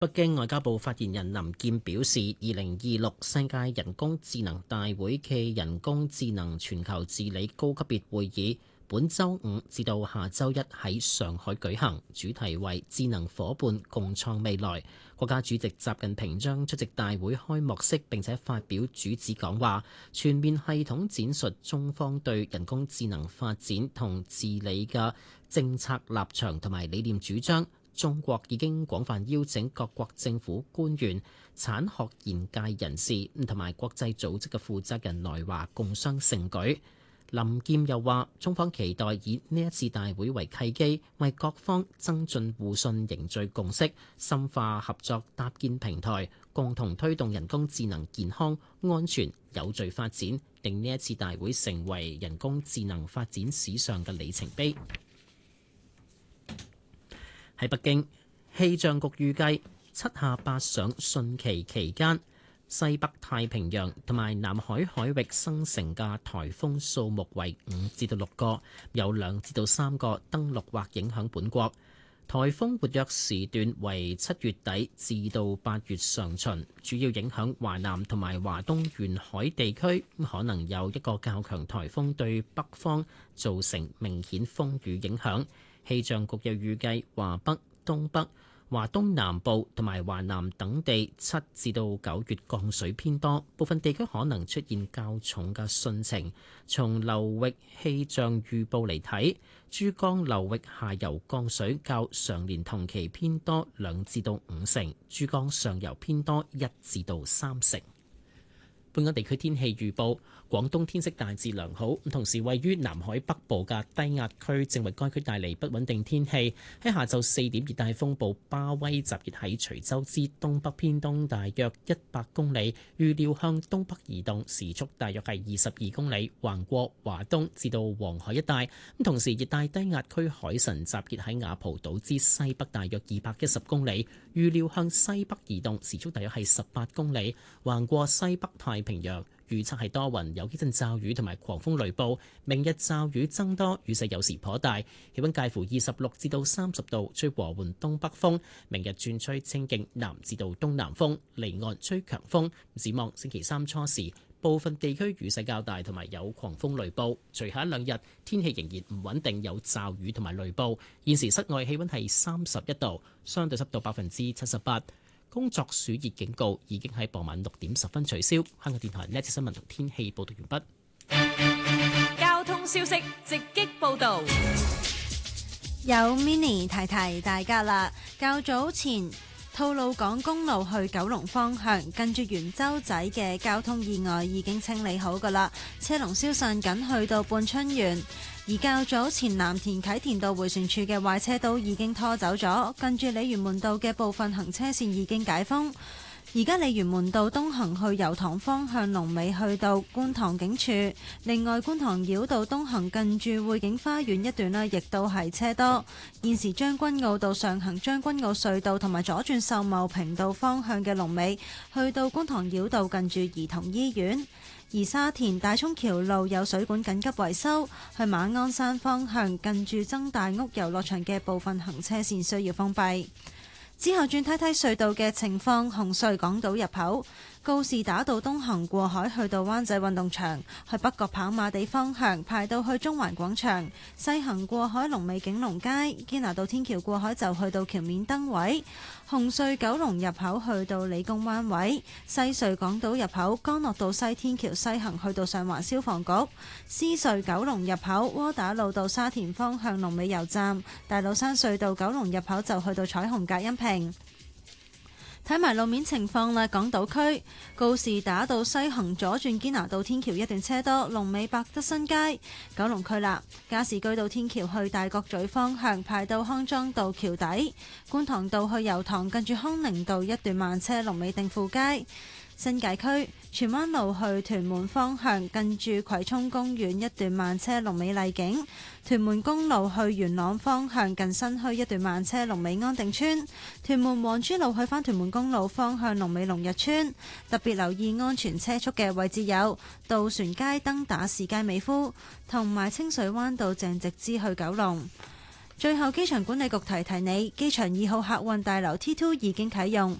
北京外交部發言人林健表示，2026世界人工智能大會暨人工智能全球治理高級別會議本週5至到下週1喺上海舉行，主題為智能夥伴共創未來。國家主席習近平將出席大會開幕式並且發表主旨講話，全面系統展述中方對人工智能發展同治理嘅政策立場同埋理念主張。中國已經廣泛邀請各國政府官員、產學研界人士同埋國際組織嘅負責人來華共商盛舉。林健又話：中方期待以呢一次大會為契機，為各方增進互信、凝聚共識、深化合作搭建平台，共同推動人工智能健康、安全、有序發展，令呢一次大會成為人工智能發展史上嘅里程碑。喺北京，氣象局預計7下8上汛期期間，西北太平洋同埋南海海域生成嘅颱風數目為5至到6個，有2至到3個登陸或影響本國。颱風活躍時段為7月底至到8月上旬，主要影響華南同埋華東沿海地區，可能有一個較強颱風對北方造成明顯風雨影響。氣象局又預計華北、東北、華東南部同埋華南等地7至到9月降水偏多，部分地區可能出現較重嘅汛情。從流域氣象預報嚟睇，珠江流域下游降水較上年同期偏多2至到5成，珠江上游偏多1至到3成。本港地區天氣預報：廣東天色大致良好，同時位於南海北部嘅低壓區正為該區帶嚟不穩定天氣。喺下晝4點，熱帶風暴巴威集結喺徐州之東北偏東大約100公里，預料向東北移動，時速大約係22公里，橫過華東至到黃海一帶。同時，熱帶低壓區海神集結喺雅蒲島之西北大約210公里，預料向西北移動，時速大約係18公里，橫過西北太平洋。預測係多雲，有幾陣驟雨同埋狂風雷暴。明日驟雨增多，雨勢有時頗大。氣溫介乎26至到30度，吹和緩東北風。明日轉吹清勁南至到東南風，離岸吹強風。展望星期3初時，部分地區雨勢較大，同埋有狂風雷暴。隨後1-2日天氣仍然唔穩定，有驟雨同埋雷暴。現時室外氣溫係31度，相對濕度78%。工作暑熱警告已經喺傍晚6點10分取消。香港電台呢一節新聞同天氣報道完畢。交通消息直擊報導， 有 Mini 提提大家啦。較早前吐露港公路去九龍方向，近住元洲仔嘅交通意外已經清理好㗎啦，車龍消散緊去到半春園。而較早前藍田啟田道迴旋處嘅壞車都已經拖走咗，近住鯉魚門道嘅部分行車線已經解封。而家鯉魚門道東行去油塘方向龍尾去到觀塘警署，另外觀塘繞道東行近住匯景花園一段呢，亦都係車多。現時將軍澳道上行將軍澳隧道同埋左轉秀茂坪道方向嘅龍尾去到觀塘繞道近住兒童醫院。而沙田大涌橋路有水管緊急維修，去馬鞍山方向近住曾大屋遊樂場嘅部分行車線需要封閉。之後轉睇睇隧道嘅情況，紅隧港島入口告士打道東行過海去到灣仔運動場，去北角跑馬地方向排到去中環廣場；西行過海龍尾景隆街，堅拿道天橋過海就去到橋面燈位。紅隧九龍入口去到理工灣位，西隧港島入口干諾道西天橋西行去到上環消防局，獅隧九龍入口窩打老道沙田方向龍尾油站，大老山隧道九龍入口就去到彩虹隔音屏。睇埋路面情況啦，港島區告士打道西行左轉堅拿道天橋一段車多，龍尾百德新街；九龍區啦，加士居道天橋去大角咀方向排到康莊道橋底，觀塘道去油塘近住康寧道一段慢車，龍尾定富街。新界區荃灣路去屯門方向近住葵涌公園一段慢車，龍尾麗景；屯門公路去元朗方向近新墟一段慢車，龍尾安定村；屯門皇珠路去返屯門公路方向龍尾龍日村。特別留意安全車速嘅位置有渡船街、登打士街、美孚同埋清水灣道鄭直支去九龍。 最後，機場管理局提提你，機場2號客運大樓 T2 已經啟用，